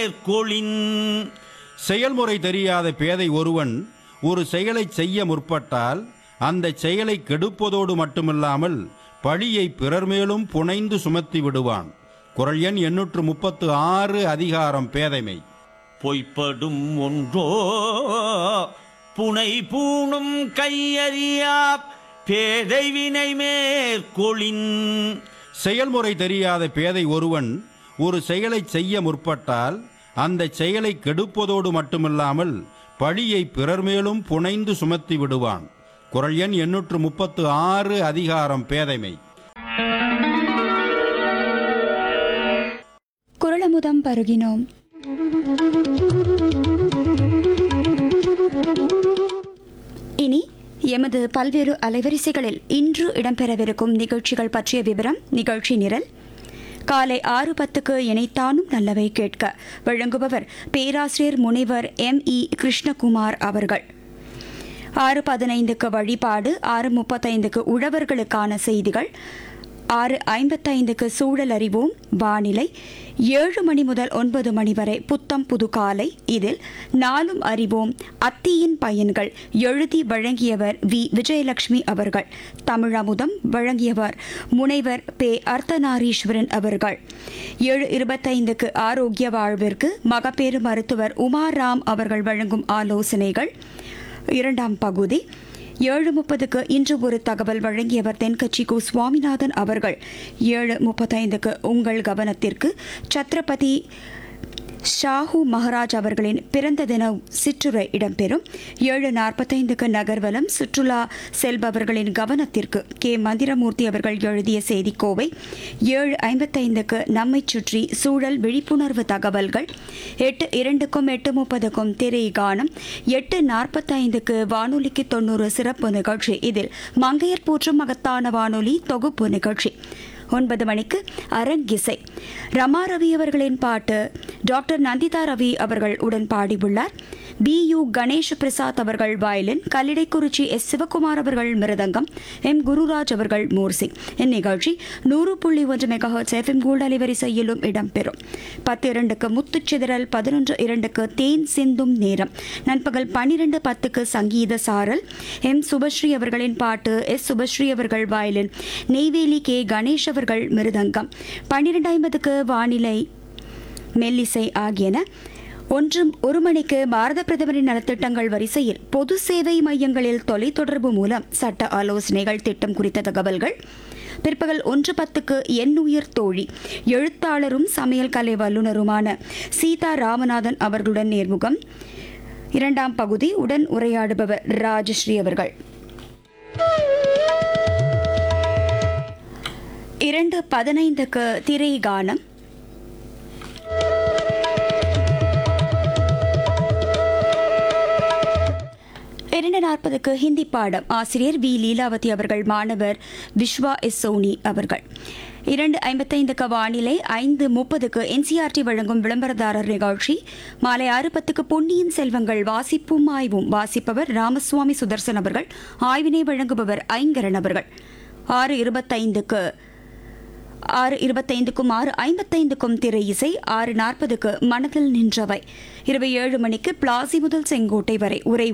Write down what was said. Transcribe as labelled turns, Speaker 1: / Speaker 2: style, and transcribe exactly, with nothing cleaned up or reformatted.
Speaker 1: கொளின்
Speaker 2: செயல்முறை தெரியாத பேதை ஒருவன் ஒரு செயலை செய்ய முற்பட்டால் அந்த செயலை கெடுப்பதோடு மட்டுமில்லாமல் பழியை பிறர் மேலும் புனைந்து சுமத்தி விடுவான். குறள் எண் எண்ணூற்று முப்பத்து ஆறு, அதிகாரம் பேதைமை.
Speaker 1: பொய்ப்படும் ஒன்றோ புனை பூணும் கையறியா பேதை வினை மேற்கொளின்.
Speaker 2: செயல்முறை தெரியாத பேதை ஒருவன் ஒரு செயலை செய்ய முற்பட்டால் அந்த செயலை கெடுப்பதோடு மட்டுமில்லாமல் பழியை பிறர் மேலும் புனைந்து சுமத்தி விடுவான். குறள் எண் எண்ணூற்று முப்பத்து ஆறு, அதிகாரம் பேதைமை.
Speaker 3: குறளமுதம் பருகினோம். இனி எமது பல்வேறு அலைவரிசைகளில் இன்று இடம்பெறவிருக்கும் நிகழ்ச்சிகள் பற்றிய விவரம், நிகழ்ச்சி நிரல். காலை ஆறு பத்துக்கு இணைத்தானும் நல்லவை கேட்க வழங்குபவர் பேராசிரியர் முனைவர் எம் இ கிருஷ்ணகுமார் அவர்கள். ஆறு பதினைந்துக்கு வழிபாடு, ஆறு முப்பத்தைந்துக்கு உழவர்களுக்கான செய்திகள், ஆறு ஐம்பத்தைந்துக்கு சூழல் அறிவோம் வானிலை, ஏழு மணி முதல் ஒன்பது மணி வரை புத்தம் புது காலை. இதில் நாளும் அறிவோம் அத்தியின் பயன்கள் எழுதி வழங்கியவர் வி விஜயலட்சுமி அவர்கள். தமிழமுதம் வழங்கியவர் முனைவர் பே அர்த்தநாரீஸ்வரன் அவர்கள். ஏழு இருபத்தைந்துக்கு ஆரோக்கிய வாழ்விற்கு மகப்பேறு மருத்துவர் உமாராம் அவர்கள் வழங்கும் ஆலோசனைகள் இரண்டாம் பகுதி. ஏழு முப்பதுக்கு இன்று ஒரு தகவல் வழங்கியவர் தென்கட்சி கு சுவாமிநாதன் அவர்கள். ஏழு முப்பத்தைந்துக்கு உங்கள் கவனத்திற்கு சத்ரபதி ஷாஹு மகாராஜ் அவர்களின் பிறந்த தின சிற்றுரை இடம்பெறும். ஏழு நாற்பத்தைந்துக்கு நகர்வலம் சுற்றுலா செல்பவர்களின் கவனத்திற்கு கே மந்திரமூர்த்தி அவர்கள் எழுதிய செய்திக்கோவை. ஏழு ஐம்பத்தைந்துக்கு நம்மை சுற்றி சூழல் விழிப்புணர்வு தகவல்கள். எட்டு இரண்டுக்கும் எட்டு முப்பதுக்கும் திரை கானம். எட்டு நாற்பத்தைந்துக்கு வானொலிக்கு தொண்ணூறு சிறப்பு நிகழ்ச்சி. இதில் மங்கையர் போற்றும் மகத்தான வானொலி தொகுப்பு நிகழ்ச்சி. ஒன்பது மணிக்கு அரங்கிசை. ரமா ரவி அவர்களின் பாட்டு டாக்டர் நந்திதா ரவி அவர்கள் உடன் பாடியுள்ளார். பி யு கணேஷ் பிரசாத் அவர்கள் வயலின், கல்லிடைக்குறிச்சி எஸ் சிவகுமார் அவர்கள் மிருதங்கம், எம் குருராஜ் அவர்கள் மோர்சிங். இந்நிகழ்ச்சி நூறு புள்ளி ஒன்று மெகாஹெர்ட்ஸ் எஃப்எம் கோல்ட் அலைவரிசையிலும் இடம்பெறும். பத்து இரண்டுக்கு முத்துச்சிதறல், பதினொன்று இரண்டுக்கு தேன் சிந்தும் நேரம். நண்பகல் பன்னிரண்டு பத்துக்கு சங்கீத சாரல். எம் சுபஸ்ரீ அவர்களின் பாட்டு, எஸ் சுபஸ்ரீ அவர்கள் வயலின், நெய்வேலி கே கணேஷ் அவர்கள் மிருதங்கம். பன்னிரண்டு ஐம்பதுக்கு வானிலை மெல்லிசை ஆகியன. ஒன்று ஒரு மணிக்கு பாரத பிரதமரின் நலத்திட்டங்கள் வரிசையில் பொது சேவை மையங்களில் தொலைத்தொடர்பு மூலம் சட்ட ஆலோசனைகள் திட்டம் குறித்த தகவல்கள். பிற்பகல் ஒன்று பத்துக்கு எண்ணுயிர் தோழி, எழுத்தாளரும் சமையல் கலை வல்லுநருமான சீதா ராமநாதன் அவர்களுடன் நேர்முகம். இரண்டாம் பகுதி. உடன் உரையாடுபவர் ராஜஸ்ரீ அவர்கள். இரண்டு பதினைந்துக்கு திரை கானம். இரண்டு நாற்பதுக்கு ஹிந்தி பாடம். ஆசிரியர் வி லீலாவதி அவர்கள், மாணவர் விஸ்வா எஸ் சோனி அவர்கள். இரண்டு ஐம்பத்தைந்துக்கு வானிலை. ஐந்து முப்பதுக்கு என்சிஆர்டி வழங்கும் விளம்பரதாரர் நிகழ்ச்சி. மாலை ஆறு பத்துக்கு பொன்னியின் செல்வங்கள் வாசிப்பும் ஆய்வும். வாசிப்பவர் ராமசுவாமி சுதர்சன் அவர்கள். ஆய்வினை வழங்குபவர் ஐங்கரன் அவர்கள். ஆறு இருபத்தைந்துக்கு ஆறு இருபத்தைந்துக்கும் ஆறு ஐம்பத்தைந்துக்கும் திரை இசை. ஆறு நாற்பதுக்கு மனதில் நின்றவை. இரவு ஏழு மணிக்கு பிளாசி முதல் செங்கோட்டை வரை உரை